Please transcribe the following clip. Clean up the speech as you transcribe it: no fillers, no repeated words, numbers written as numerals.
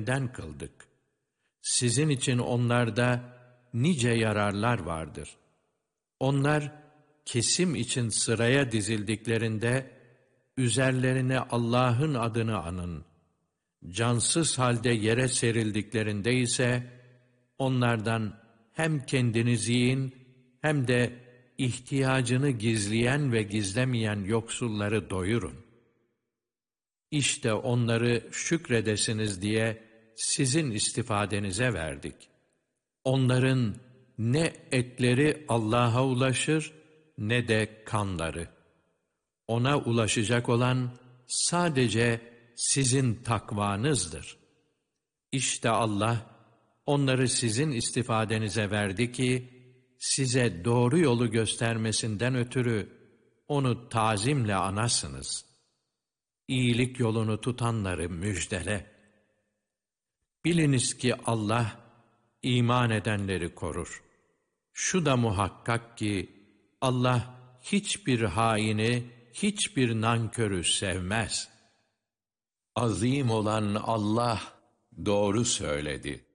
üzerinden kıldık. Sizin için onlarda nice yararlar vardır. Onlar kesim için sıraya dizildiklerinde üzerlerine Allah'ın adını anın. Cansız halde yere serildiklerinde ise onlardan hem kendiniz yiyin hem de ihtiyacını gizleyen ve gizlemeyen yoksulları doyurun. İşte onları şükredesiniz diye sizin istifadenize verdik. Onların ne etleri Allah'a ulaşır ne de kanları. Ona ulaşacak olan sadece sizin takvanızdır. İşte Allah onları sizin istifadenize verdi ki size doğru yolu göstermesinden ötürü onu tazimle anasınız. İyilik yolunu tutanları müjdele. Biliniz ki Allah iman edenleri korur. Şu da muhakkak ki Allah hiçbir haini, hiçbir nankörü sevmez. Azim olan Allah doğru söyledi.